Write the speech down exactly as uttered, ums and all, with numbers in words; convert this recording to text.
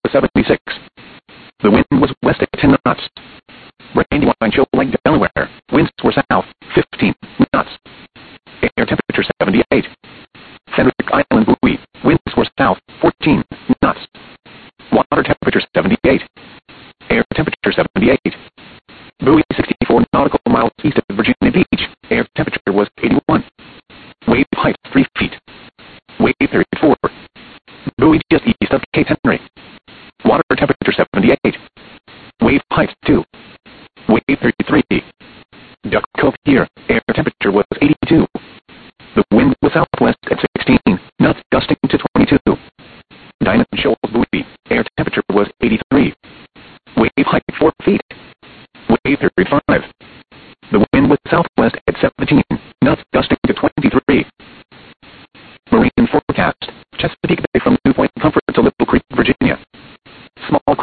seventy-six. The wind was west at ten knots. Brandywine Shoal Lake, Delaware. Winds were south, fifteen knots. Air temperature seventy-eight. Fenwick Island buoy. Winds were south, fourteen knots. Water temperature seventy-eight. Air temperature seventy-eight. Buoy sixty-four nautical miles east of Virginia Beach. Air temperature was eighty-one. Wave height three feet. Wave period four. Buoy just east of Cape Henry. Water temperature seventy-eight. Wave height two. Wave period three. Duck Cove Pier. Air temperature was eighty-two. The wind was southwest at sixteen knots, gusting to twenty-two. Diamond Shoals buoy. Air temperature was eighty-three. Wave height four feet. Wave period five. The wind was southwest at seventeen knots, gusting to twenty-three. Marine forecast. Chesapeake Bay from